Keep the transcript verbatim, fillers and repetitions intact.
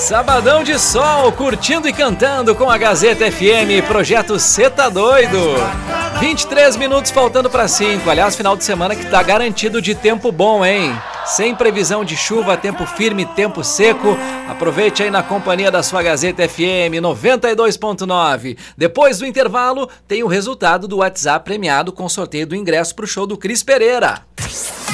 Sabadão de sol, curtindo e cantando com a Gazeta F M, projeto Cê Tá Doido. vinte e três minutos faltando para cinco, aliás, final de semana que tá garantido de tempo bom, hein? Sem previsão de chuva, tempo firme, tempo seco. Aproveite aí na companhia da sua Gazeta F M noventa e dois ponto nove. Depois do intervalo, tem o resultado do WhatsApp premiado com sorteio do ingresso pro show do Cris Pereira.